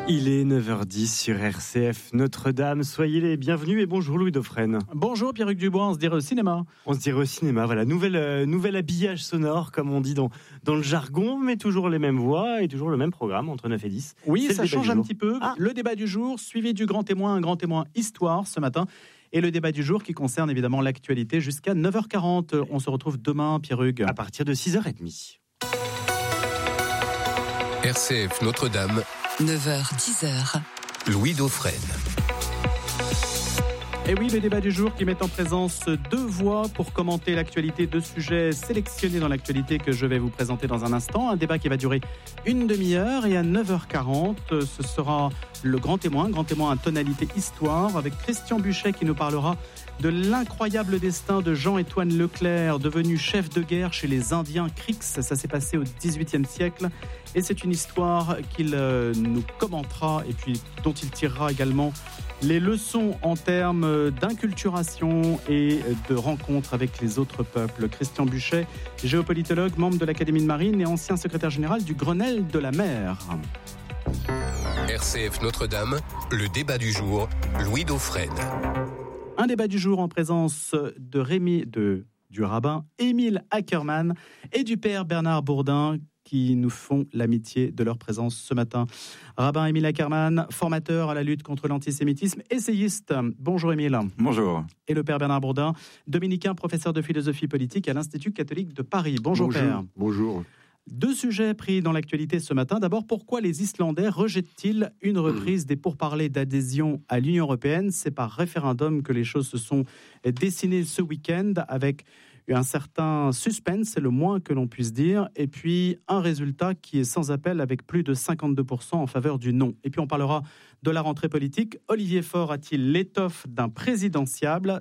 Il est 9h10 sur RCF Notre-Dame. Soyez les bienvenus et bonjour Louis Dauphren. Bonjour Pierruc Dubois, on se dirait au cinéma. On se dirait au cinéma, voilà, nouvel habillage sonore comme on dit dans le jargon, mais toujours les mêmes voix et toujours le même programme entre 9 et 10. Oui, c'est ça change un petit peu. Ah. Le débat du jour, suivi du grand témoin, un grand témoin histoire ce matin. Et le débat du jour qui concerne évidemment l'actualité jusqu'à 9h40. On se retrouve demain, Pierruc. À partir de 6h30. RCF Notre-Dame, 9h-10h. Louis Dauphren. Et oui, le débat du jour qui met en présence deux voix pour commenter l'actualité, deux sujets sélectionnés dans l'actualité que je vais vous présenter dans un instant. Un débat qui va durer une demi-heure et à 9h40, ce sera le grand témoin à tonalité histoire avec Christian Buchet qui nous parlera de l'incroyable destin de Jean-Étoine Leclerc, devenu chef de guerre chez les Indiens Creeks. Ça s'est passé au XVIIIe siècle et c'est une histoire qu'il nous commentera et puis dont il tirera également les leçons en termes d'inculturation et de rencontre avec les autres peuples. Christian Buchet, géopolitologue, membre de l'Académie de Marine et ancien secrétaire général du Grenelle de la mer. RCF Notre-Dame, le débat du jour, Louis Dauphren. Un débat du jour en présence du rabbin Émile Ackermann et du père Bernard Bourdin qui nous font l'amitié de leur présence ce matin. Rabbin Émile Ackermann, formateur à la lutte contre l'antisémitisme, essayiste. Bonjour Émile. Bonjour. Et le père Bernard Bourdin, dominicain, professeur de philosophie politique à l'Institut catholique de Paris. Bonjour père. Bonjour. Deux sujets pris dans l'actualité ce matin. D'abord, pourquoi les Islandais rejettent-ils une reprise des pourparlers d'adhésion à l'Union européenne ? C'est par référendum que les choses se sont dessinées ce week-end avec un certain suspense, c'est le moins que l'on puisse dire, et puis un résultat qui est sans appel avec plus de 52% en faveur du non. Et puis on parlera de la rentrée politique. Olivier Faure a-t-il l'étoffe d'un présidentiable ?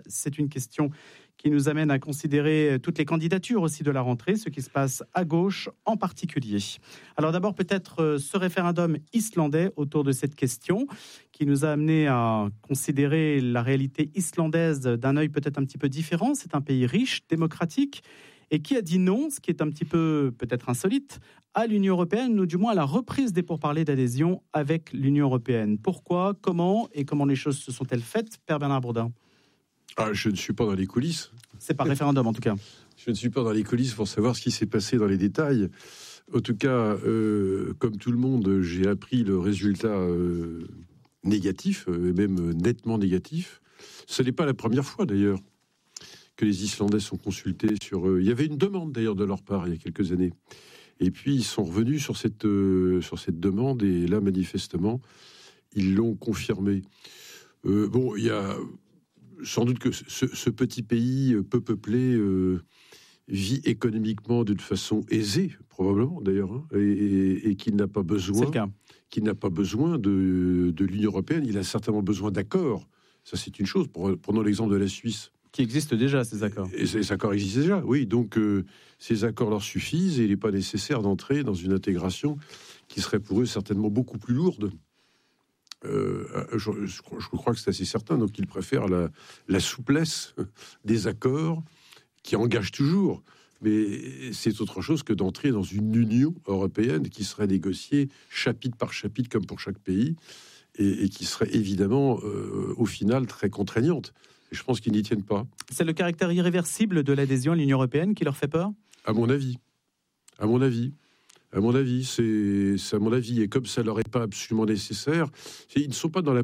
C'est une question qui nous amène à considérer toutes les candidatures aussi de la rentrée, ce qui se passe à gauche en particulier. Alors d'abord peut-être ce référendum islandais autour de cette question qui nous a amené à considérer la réalité islandaise d'un œil peut-être un petit peu différent. C'est un pays riche, démocratique, et qui a dit non, ce qui est un petit peu peut-être insolite, à l'Union européenne, ou du moins à la reprise des pourparlers d'adhésion avec l'Union européenne. Pourquoi, comment et comment les choses se sont-elles faites, Père Bernard Bourdin ? Je ne suis pas dans les coulisses. C'est par référendum en tout cas. Je ne suis pas dans les coulisses pour savoir ce qui s'est passé dans les détails. En tout cas, comme tout le monde, j'ai appris le résultat négatif, même nettement négatif. Ce n'est pas la première fois d'ailleurs que les Islandais sont consultés sur... Il y avait une demande d'ailleurs de leur part il y a quelques années. Et puis ils sont revenus sur cette demande et là manifestement, ils l'ont confirmé. Il y a... Sans doute que ce petit pays peu peuplé vit économiquement d'une façon aisée, probablement d'ailleurs, hein, et qu'il n'a pas besoin, de l'Union européenne. Il a certainement besoin d'accords. Ça, c'est une chose. Prenons l'exemple de la Suisse. Qui existent déjà, ces accords. Et ces accords existent déjà, oui. Donc, ces accords leur suffisent et il n'est pas nécessaire d'entrer dans une intégration qui serait pour eux certainement beaucoup plus lourde. Je crois que c'est assez certain, donc ils préfèrent la souplesse des accords qui engagent toujours, mais c'est autre chose que d'entrer dans une Union européenne qui serait négociée chapitre par chapitre comme pour chaque pays et qui serait évidemment au final très contraignante. Et je pense qu'ils n'y tiennent pas. C'est le caractère irréversible de l'adhésion à l'Union européenne qui leur fait peur ? À mon avis, c'est à mon avis, et comme ça leur est pas absolument nécessaire, ils ne sont pas dans la